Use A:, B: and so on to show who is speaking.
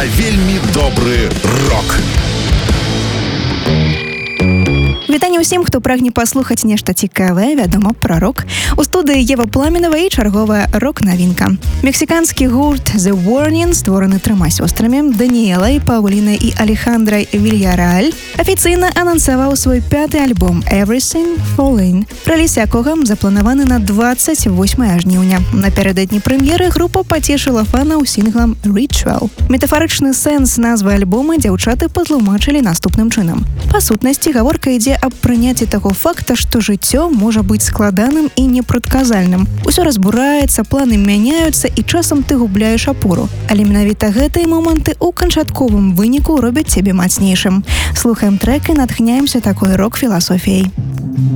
A: пра вельмі добры рок.
B: Вітанне ўсім, хто прагне паслухаць нешта цікавае, вядома, пра рок. У студыі Ева Пламенова і чарговая рок-навінка. Мексіканскі гурт The Warning, створаны 3 сёстрамі Даніэлай, Паулінай і Алехандрай Вільярааль, афіцыйна анансаваў свой 5-й альбом Everything Falling, рэліз якога запланаваны на 28 жніўня. Напярэдадні прэм'еры група пацешыла фанаў сінглам Ritual. Метафарычны сэнс назвы альбома дзяўчаты патлумачылі наступным чынам. Па сутнасці, гаворка ідзе аб прыняцці таго факта, што жыццё можа быць складаным і непрадказальным. Усё разбураецца, планы мяняюцца і часам ты губляеш апору. Але менавіта гэтыя моманты ў канчатковым выніку робяць цябе мацнейшым. Слухаем трэк і натхняемся такой рок-філасофіяй.